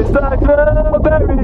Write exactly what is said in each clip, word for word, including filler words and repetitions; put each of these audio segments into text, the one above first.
strawberries.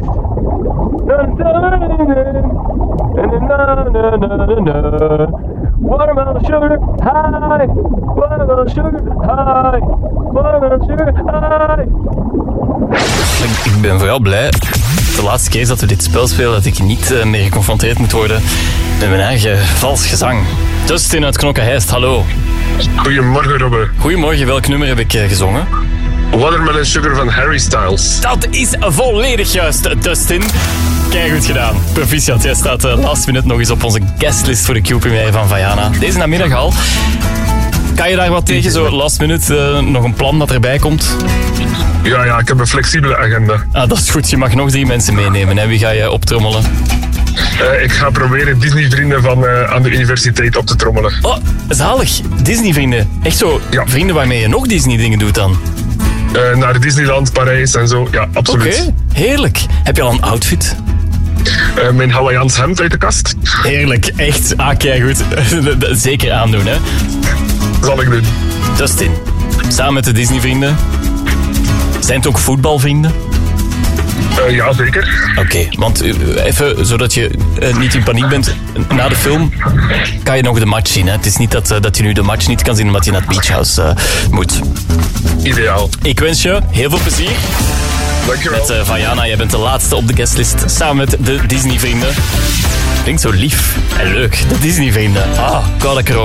Watermelon sugar high. Watermelon sugar high. Watermelon sugar high. Ik, ik ben vooral blij. De laatste keer dat we dit spel spelen, dat ik niet uh, meer geconfronteerd moet worden met mijn eigen vals gezang. Dustin uit Knokke-Heist, hallo. Goedemorgen, Robbe. Goedemorgen, welk nummer heb ik uh, gezongen? Watermelon Sugar van Harry Styles. Dat is volledig juist, Dustin. Kijk, goed gedaan. Proficiat, jij staat uh, last minute nog eens op onze guestlist voor de Q P M van Vaiana. Deze namiddag al. Kan je daar wat tegen, zo last minute, uh, nog een plan dat erbij komt? Ja, ja, ik heb een flexibele agenda. Ah, dat is goed. Je mag nog drie mensen meenemen. Hè. Wie ga je optrommelen? Uh, ik ga proberen Disney-vrienden van uh, aan de universiteit op te trommelen. Oh, zalig. Disney-vrienden. Echt zo, ja. Vrienden waarmee je nog Disney-dingen doet dan? Uh, naar Disneyland, Parijs en zo. Ja, absoluut. Oké, okay. Heerlijk. Heb je al een outfit? Uh, mijn Hawaiians hemd uit de kast. Heerlijk, echt. Ah, kijk goed. Zeker aandoen, hè. Zal ik doen. Dustin, samen met de Disney-vrienden. Zijn het ook voetbalvrienden? Uh, ja, zeker. Oké, okay, want uh, even, zodat je uh, niet in paniek bent. Na de film kan je nog de match zien. Hè? Het is niet dat, uh, dat je nu de match niet kan zien omdat je naar het Beach House uh, moet. Ideaal. Ik wens je heel veel plezier. Dankjewel. Met uh, Vaiana, jij bent de laatste op de guestlist. Samen met de Disney-vrienden. Klinkt zo lief en leuk. De Disney-vrienden. Ah, oh, ik wou dat ik er